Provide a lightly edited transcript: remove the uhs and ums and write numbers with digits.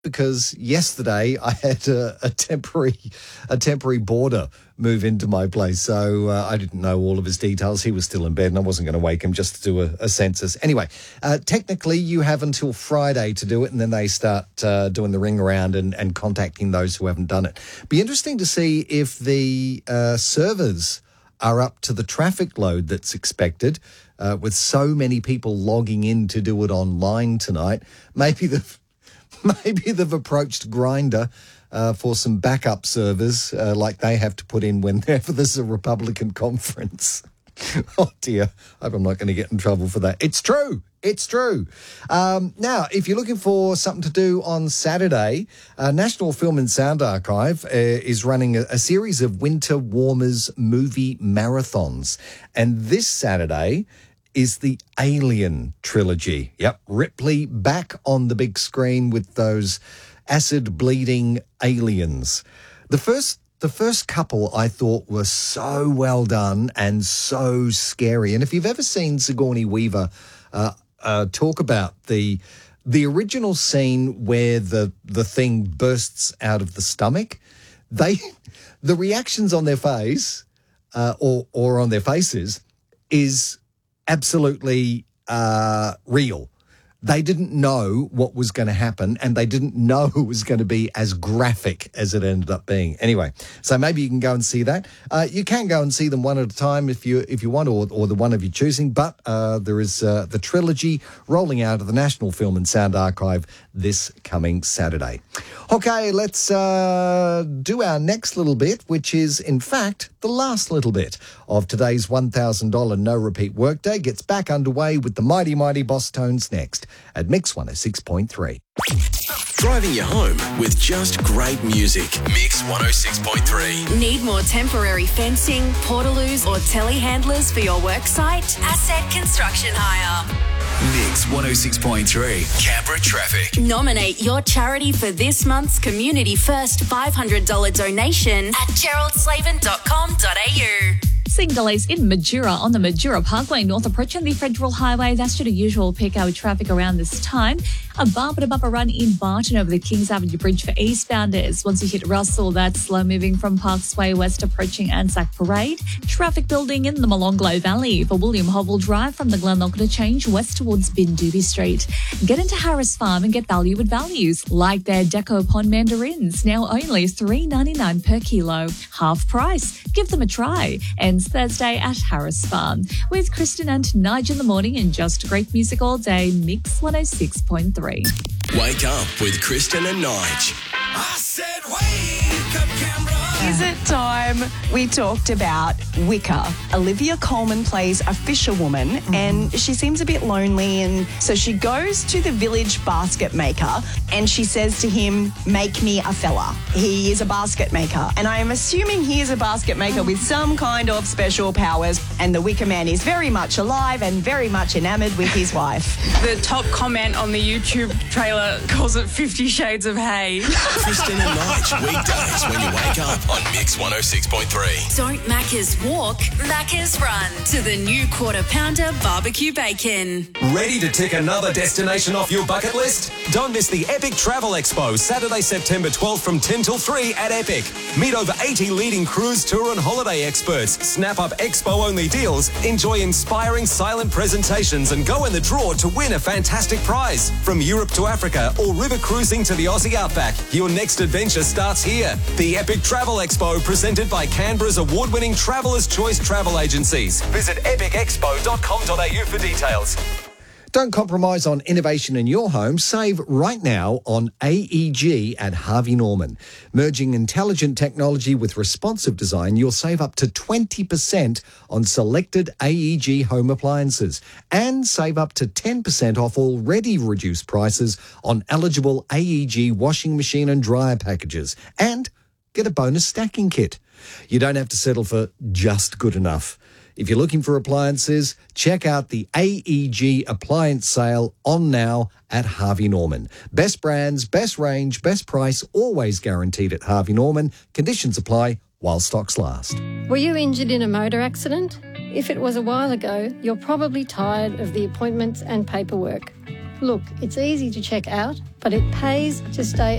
because yesterday I had a temporary boarder move into my place. So I didn't know all of his details. He was still in bed and I wasn't going to wake him just to do a census. Anyway, technically you have until Friday to do it, and then they start doing the ring around and contacting those who haven't done it. Be interesting to see if the servers are up to the traffic load that's expected. With so many people logging in to do it online tonight, maybe they've approached Grindr for some backup servers like they have to put in whenever there's a Republican conference. Oh, dear. I hope I'm not going to get in trouble for that. It's true. It's true. Now, if you're looking for something to do on Saturday, National Film and Sound Archive is running a series of Winter Warmers movie marathons. And this Saturday is the Alien trilogy. Yep, Ripley back on the big screen with those acid-bleeding aliens. The first couple I thought were so well done and so scary. And if you've ever seen Sigourney Weaver talk about the original scene where the thing bursts out of the stomach, the reactions on their face or on their faces is absolutely real. They didn't know what was going to happen, and they didn't know it was going to be as graphic as it ended up being. Anyway, so maybe you can go and see that. You can go and see them one at a time if you want, or the one of your choosing. But there is the trilogy rolling out of the National Film and Sound Archive this coming Saturday. Okay, let's do our next little bit, which is, in fact, the last little bit of today's $1,000 no-repeat workday. Gets back underway with the mighty, mighty Boss Tones next at Mix 106.3. Driving you home with just great music. Mix 106.3. Need more temporary fencing, portaloos or telehandlers for your worksite? Asset Construction Hire. Mix 106.3. Canberra Traffic. Nominate your charity for this month's Community First $500 donation at geraldslaven.com.au. Seeing delays in Majura on the Majura Parkway, north approaching the Federal Highway. That's due to usual peak hour traffic around this time. A bumper-to-bumper run in Barton over the Kings Avenue Bridge for eastbounders. Once you hit Russell, that's slow moving from Parks Way west approaching Anzac Parade. Traffic building in the Molonglo Valley for William Hovell Drive from the Glenlock change west towards Bindoobie Street. Get into Harris Farm and get value with values, like their Deco Pond mandarins, now only $3.99 per kilo. Half price. Give them a try. Ends Thursday at Harris Farm. With Kristen and Nigel in the morning and just great music all day, Mix 106.3. Wake up with Kristen and Nige. I said wake up, Canberra. Is it time we talked about Wicker? Olivia Colman plays a fisherwoman and she seems a bit lonely, and so she goes to the village basket maker and she says to him, make me a fella. He is a basket maker, and I am assuming he is a basket maker with some kind of special powers, and the Wicker Man is very much alive and very much enamoured with his wife. The top comment on the YouTube trailer calls it 50 Shades of Hay. Kristen and Nige, weekdays when you wake up on Mix 106.3. Don't Macca's walk, Macca's run to the new Quarter Pounder barbecue bacon. Ready to tick another destination off your bucket list? Don't miss the Epic Travel Expo, Saturday, September 12th from 10 till 3 at Epic. Meet over 80 leading cruise, tour and holiday experts. Snap up expo-only deals, enjoy inspiring silent presentations and go in the draw to win a fantastic prize. From Europe to Africa or river cruising to the Aussie Outback, your next adventure starts here. The Epic Travel Expo, presented by Canberra's award-winning Traveller's Choice Travel Agencies. Visit epicexpo.com.au for details. Don't compromise on innovation in your home. Save right now on AEG at Harvey Norman. Merging intelligent technology with responsive design, you'll save up to 20% on selected AEG home appliances and save up to 10% off already reduced prices on eligible AEG washing machine and dryer packages, and get a bonus stacking kit. You don't have to settle for just good enough. If you're looking for appliances, check out the AEG appliance sale on now at Harvey Norman. Best brands, best range, best price, always guaranteed at Harvey Norman. Conditions apply while stocks last. Were you injured in a motor accident? If it was a while ago, you're probably tired of the appointments and paperwork. Look, it's easy to check out, but it pays to stay